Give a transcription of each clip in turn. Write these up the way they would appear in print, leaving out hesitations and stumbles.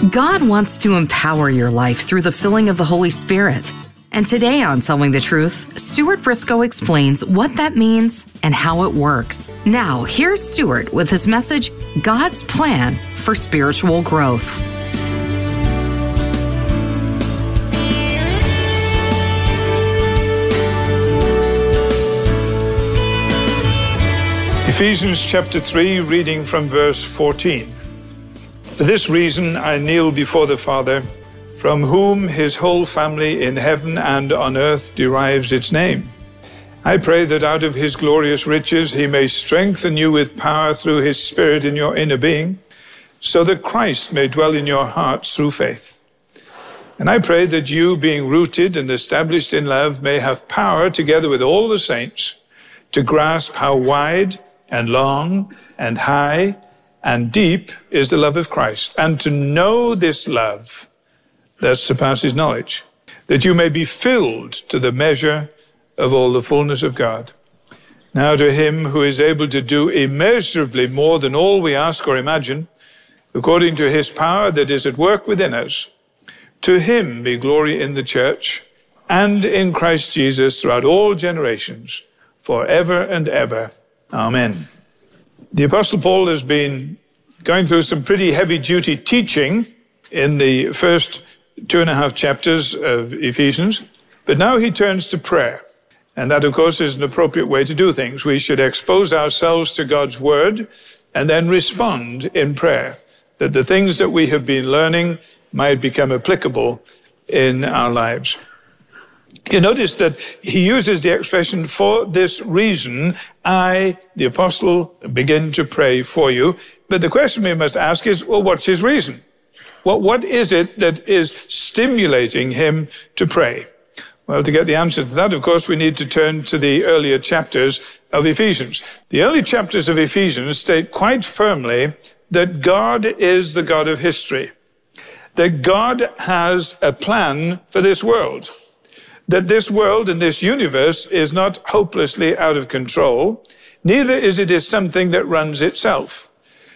God wants to empower your life through the filling of the Holy Spirit. And today on Telling the Truth, Stuart Briscoe explains what that means and how it works. Now, here's Stuart with his message, God's Plan for Spiritual Growth. Ephesians chapter 3, reading from verse 14. For this reason I kneel before the Father, from whom his whole family in heaven and on earth derives its name. I pray that out of his glorious riches he may strengthen you with power through his Spirit in your inner being, so that Christ may dwell in your hearts through faith. And I pray that you, being rooted and established in love, may have power, together with all the saints, to grasp how wide and long and high and deep is the love of Christ, and to know this love that surpasses knowledge, that you may be filled to the measure of all the fullness of God. Now to him who is able to do immeasurably more than all we ask or imagine, according to his power that is at work within us, to him be glory in the church and in Christ Jesus throughout all generations, forever and ever. Amen. The Apostle Paul has been going through some pretty heavy-duty teaching in the first 2.5 chapters of Ephesians, but now he turns to prayer. And that, of course, is an appropriate way to do things. We should expose ourselves to God's word and then respond in prayer, that the things that we have been learning might become applicable in our lives. You notice that he uses the expression, for this reason, I, the apostle, begin to pray for you. But the question we must ask is, well, what's his reason? What is it that is stimulating him to pray? Well, to get the answer to that, of course, we need to turn to the earlier chapters of Ephesians. The early chapters of Ephesians state quite firmly that God is the God of history, that God has a plan for this world, that this world and this universe is not hopelessly out of control, neither is it something that runs itself.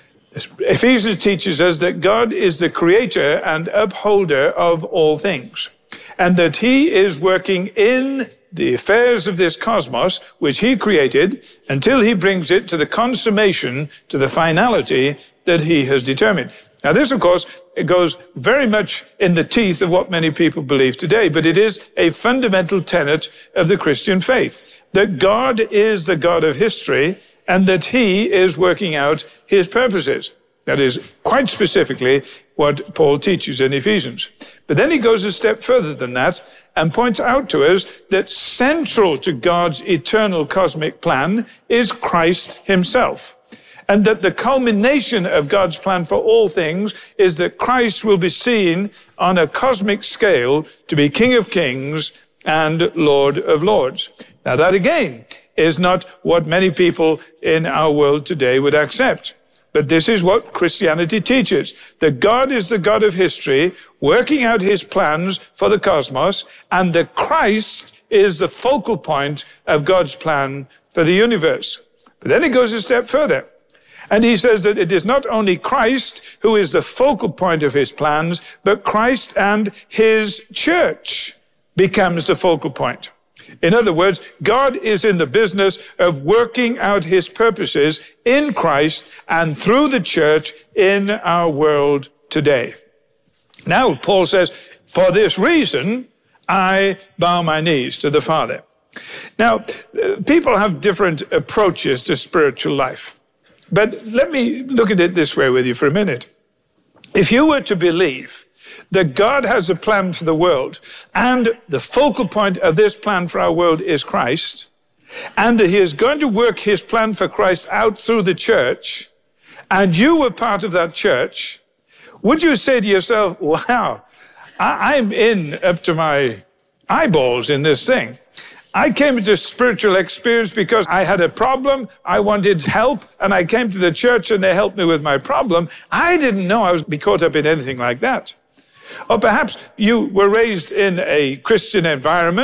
Ephesians teaches us that God is the creator and upholder of all things, and that he is working in the affairs of this cosmos, which he created, until he brings it to the consummation, to the finality that he has determined. Now this, of course, it goes very much in the teeth of what many people believe today, but it is a fundamental tenet of the Christian faith, that God is the God of history and that he is working out his purposes. That is quite specifically what Paul teaches in Ephesians. But then he goes a step further than that and points out to us that central to God's eternal cosmic plan is Christ himself. And that the culmination of God's plan for all things is that Christ will be seen on a cosmic scale to be King of Kings and Lord of Lords. Now that again is not what many people in our world today would accept. But this is what Christianity teaches, that God is the God of history, working out his plans for the cosmos, and that Christ is the focal point of God's plan for the universe. But then he goes a step further. And he says that it is not only Christ who is the focal point of his plans, but Christ and his church becomes the focal point. In other words, God is in the business of working out his purposes in Christ and through the church in our world today. Now, Paul says, for this reason, I bow my knees to the Father. Now, people have different approaches to spiritual life. But let me look at it this way with you for a minute. If you were to believe that God has a plan for the world, and the focal point of this plan for our world is Christ, and that he is going to work his plan for Christ out through the church, and you were part of that church, would you say to yourself, wow, I'm in up to my eyeballs in this thing. I came into spiritual experience because I had a problem, I wanted help, and I came to the church and they helped me with my problem. I didn't know I was be caught up in anything like that. Or perhaps you were raised in a Christian environment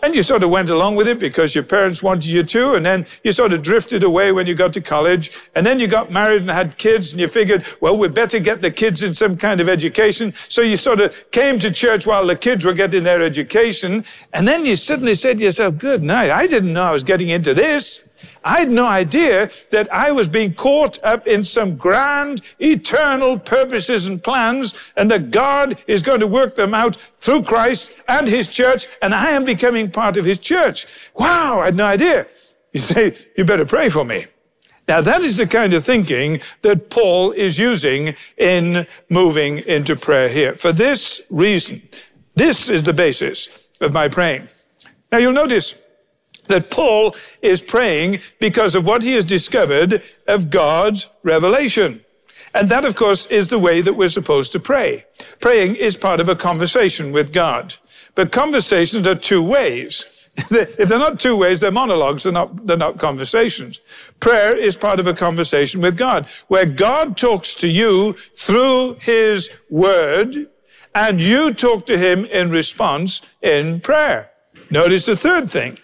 And you sort of went along with it because your parents wanted you to, and then you sort of drifted away when you got to college, and then you got married and had kids, and you figured, well, we'd better get the kids in some kind of education. So you sort of came to church while the kids were getting their education, and then you suddenly said to yourself, good night, I didn't know I was getting into this. I had no idea that I was being caught up in some grand, eternal purposes and plans, and that God is going to work them out through Christ and his church, and I am becoming part of his church. Wow, I had no idea. You say, you better pray for me. Now, that is the kind of thinking that Paul is using in moving into prayer here. For this reason, this is the basis of my praying. Now, you'll notice that Paul is praying because of what he has discovered of God's revelation. And that, of course, is the way that we're supposed to pray. Praying is part of a conversation with God. But conversations are two ways. If they're not two ways, they're monologues, they're not conversations. Prayer is part of a conversation with God, where God talks to you through his word, and you talk to him in response in prayer. Notice the third thing.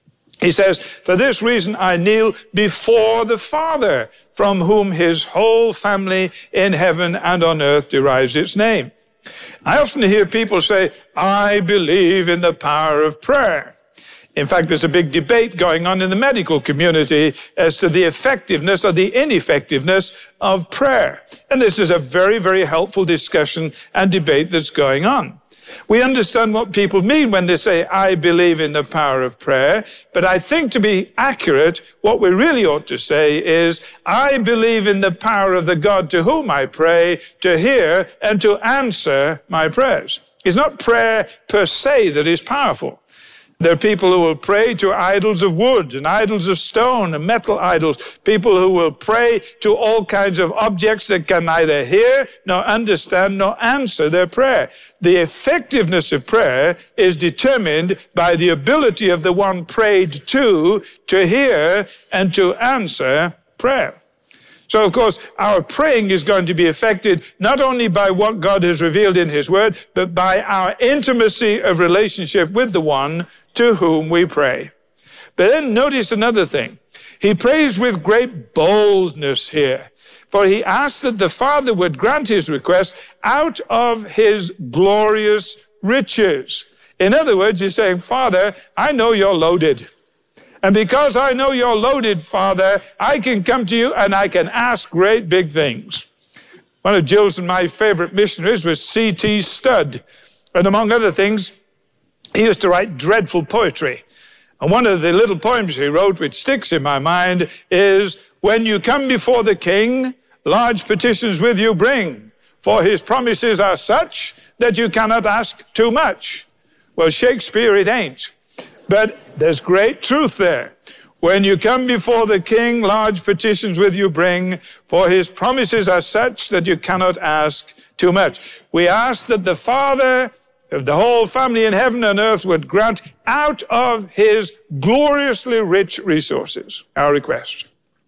He says, for this reason I kneel before the Father, from whom his whole family in heaven and on earth derives its name. I often hear people say, I believe in the power of prayer. In fact, there's a big debate going on in the medical community as to the effectiveness or the ineffectiveness of prayer. And this is a very, very helpful discussion and debate that's going on. We understand what people mean when they say, I believe in the power of prayer. But I think to be accurate, what we really ought to say is, I believe in the power of the God to whom I pray, to hear and to answer my prayers. It's not prayer per se that is powerful. There are people who will pray to idols of wood and idols of stone and metal idols. People who will pray to all kinds of objects that can neither hear nor understand nor answer their prayer. The effectiveness of prayer is determined by the ability of the one prayed to hear and to answer prayer. So, of course, our praying is going to be affected not only by what God has revealed in his word, but by our intimacy of relationship with the one to whom we pray. But then notice another thing. He prays with great boldness here, for he asks that the Father would grant his request out of his glorious riches. In other words, he's saying, Father, I know you're loaded. And because I know you're loaded, Father, I can come to you and I can ask great big things. One of Jill's and my favorite missionaries was C.T. Studd. And among other things, he used to write dreadful poetry. And one of the little poems he wrote, which sticks in my mind, is, when you come before the king, large petitions with you bring, for his promises are such that you cannot ask too much. Well, Shakespeare it ain't. But there's great truth there. When you come before the king, large petitions with you bring, for his promises are such that you cannot ask too much. We ask that the Father of the whole family in heaven and earth would grant out of his gloriously rich resources our request.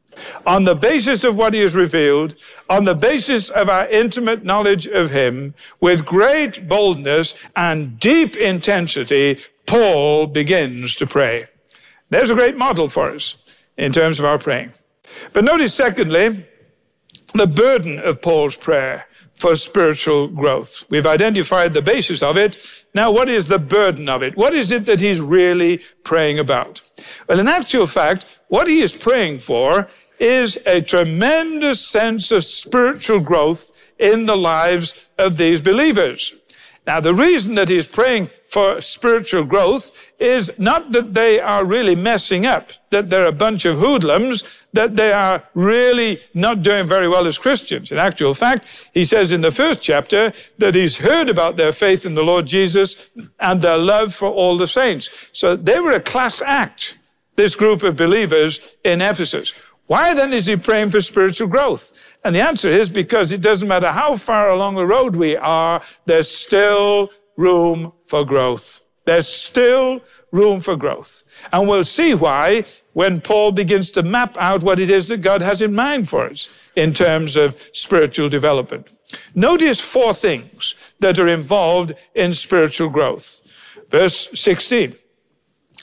On the basis of what he has revealed, on the basis of our intimate knowledge of him, with great boldness and deep intensity, Paul begins to pray. There's a great model for us in terms of our praying. But notice, secondly, the burden of Paul's prayer for spiritual growth. We've identified the basis of it. Now, what is the burden of it? What is it that he's really praying about? Well, in actual fact, what he is praying for is a tremendous sense of spiritual growth in the lives of these believers. Now, the reason that he's praying for spiritual growth is not that they are really messing up, that they're a bunch of hoodlums, that they are really not doing very well as Christians. In actual fact, he says in the first chapter that he's heard about their faith in the Lord Jesus and their love for all the saints. So they were a class act, this group of believers in Ephesus. Why then is he praying for spiritual growth? And the answer is because it doesn't matter how far along the road we are, there's still room for growth. There's still room for growth. And we'll see why when Paul begins to map out what it is that God has in mind for us in terms of spiritual development. Notice 4 things that are involved in spiritual growth. Verse 16.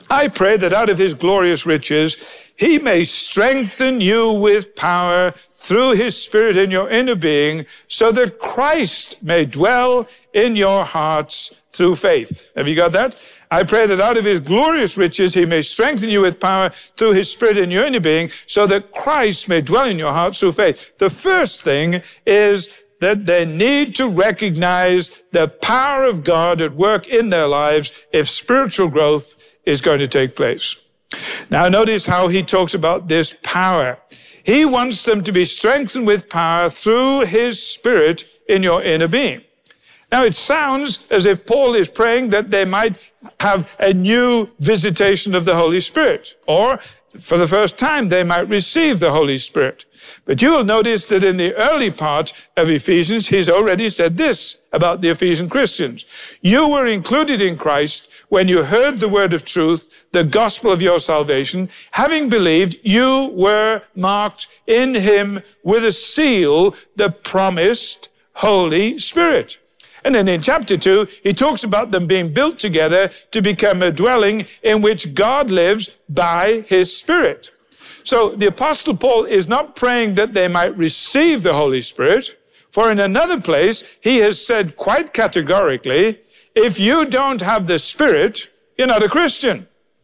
I pray that out of his glorious riches, he may strengthen you with power through his Spirit in your inner being, so that Christ may dwell in your hearts through faith. Have you got that? I pray that out of his glorious riches, he may strengthen you with power through his Spirit in your inner being, so that Christ may dwell in your hearts through faith. The first thing is that they need to recognize the power of God at work in their lives if spiritual growth is going to take place. Now, notice how he talks about this power. He wants them to be strengthened with power through his Spirit in your inner being. Now, it sounds as if Paul is praying that they might have a new visitation of the Holy Spirit, or for the first time, they might receive the Holy Spirit. But you will notice that in the early part of Ephesians, he's already said this about the Ephesian Christians. You were included in Christ when you heard the word of truth, the gospel of your salvation. Having believed, you were marked in him with a seal, the promised Holy Spirit. And then in chapter 2, he talks about them being built together to become a dwelling in which God lives by his Spirit. So the Apostle Paul is not praying that they might receive the Holy Spirit, for in another place, he has said quite categorically, if you don't have the Spirit, you're not a Christian.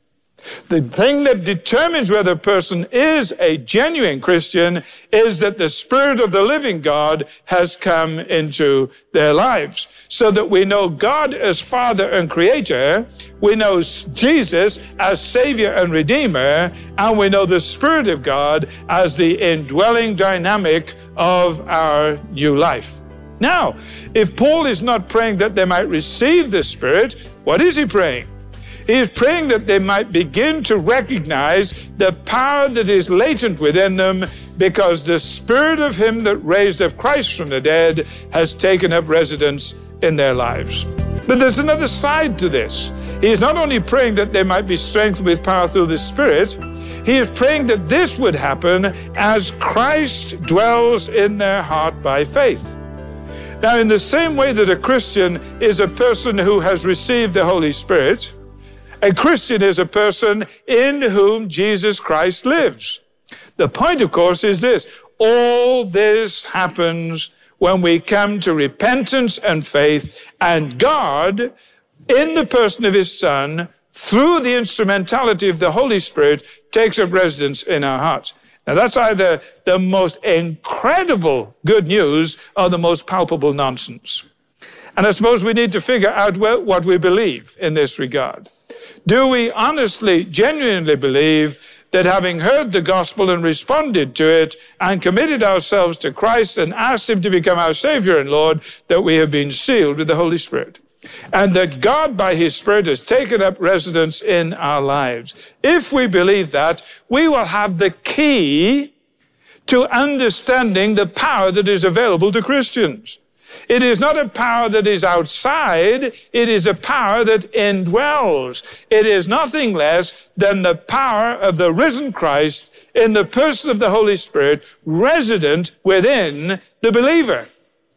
The thing that determines whether a person is a genuine Christian is that the Spirit of the living God has come into their lives, so that we know God as Father and Creator, we know Jesus as Savior and Redeemer, and we know the Spirit of God as the indwelling dynamic of our new life. Now, if Paul is not praying that they might receive the Spirit, what is he praying? He is praying that they might begin to recognize the power that is latent within them, because the Spirit of him that raised up Christ from the dead has taken up residence in their lives. But there's another side to this. He is not only praying that they might be strengthened with power through the Spirit, he is praying that this would happen as Christ dwells in their heart by faith. Now, in the same way that a Christian is a person who has received the Holy Spirit, a Christian is a person in whom Jesus Christ lives. The point, of course, is this. All this happens when we come to repentance and faith, and God, in the person of his Son, through the instrumentality of the Holy Spirit, takes up residence in our hearts. Now, that's either the most incredible good news or the most palpable nonsense. And I suppose we need to figure out what we believe in this regard. Do we honestly, genuinely believe that having heard the gospel and responded to it and committed ourselves to Christ and asked him to become our Savior and Lord, that we have been sealed with the Holy Spirit? And that God, by his Spirit, has taken up residence in our lives? If we believe that, we will have the key to understanding the power that is available to Christians. It is not a power that is outside, it is a power that indwells. It is nothing less than the power of the risen Christ in the person of the Holy Spirit, resident within the believer.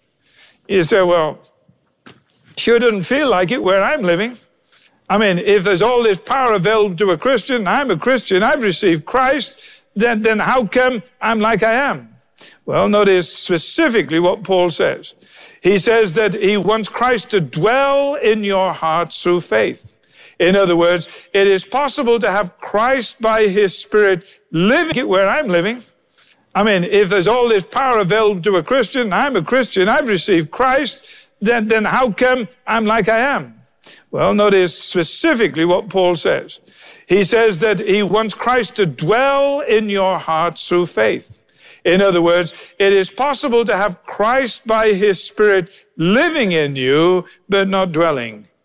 You say, well, sure doesn't feel like it where I'm living. I mean, if there's all this power available to a Christian, I'm a Christian, I've received Christ, then how come I'm like I am? Well, notice specifically what Paul says. He says that he wants Christ to dwell in your hearts through faith. In other words, it is possible to have Christ by his Spirit living where I'm living. I mean, if there's all this power available to a Christian, I'm a Christian, I've received Christ, then how come I'm like I am? Well, notice specifically what Paul says. He says that he wants Christ to dwell in your hearts through faith. In other words, it is possible to have Christ by his Spirit living in you, but not dwelling